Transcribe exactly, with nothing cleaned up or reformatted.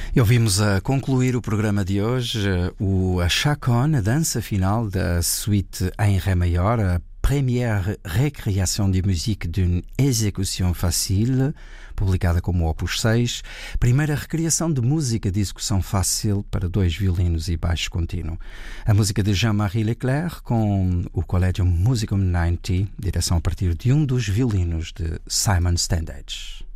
E ouvimos a concluir o programa de hoje o a Chaconne, a dança final da suite em Ré maior, a première récréation de musique d'une exécution facile, publicada como Opus seis, primeira recriação de música de execução fácil para dois violinos e baixo contínuo. A música de Jean-Marie Leclerc com o Collegium Musicum noventa, direção a partir de um dos violinos de Simon Standage.